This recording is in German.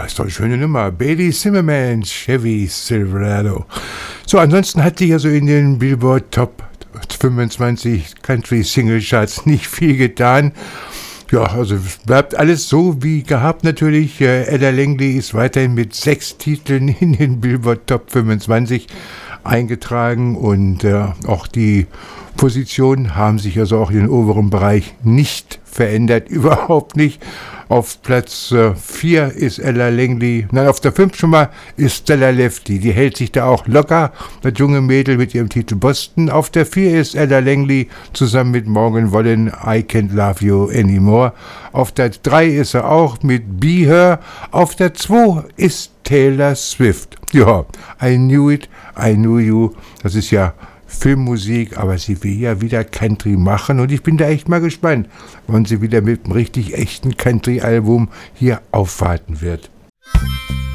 Ja, ist doch eine schöne Nummer. Bailey Zimmerman, Chevy Silverado. So, ansonsten hat sich also in den Billboard Top 25 Country Single Charts nicht viel getan. Ja, also bleibt alles so wie gehabt natürlich. Ella Langley ist weiterhin mit 6 Titeln in den Billboard Top 25 eingetragen und auch die Positionen haben sich also auch in den oberen Bereich nicht verändert, überhaupt nicht. Auf Platz 4 ist Ella Langley, nein, auf der 5 schon mal ist Stella Lefty, die hält sich da auch locker, das junge Mädel mit ihrem Titel Boston. Auf der 4 ist Ella Langley zusammen mit Morgan Wallen, I Can't Love You Anymore. Auf der 3 ist er auch mit Be Her. Auf der 2 ist Taylor Swift. Ja, I Knew It, I Knew You, das ist ja Filmmusik, aber sie will ja wieder Country machen und ich bin da echt mal gespannt, wann sie wieder mit einem richtig echten Country-Album hier aufwarten wird.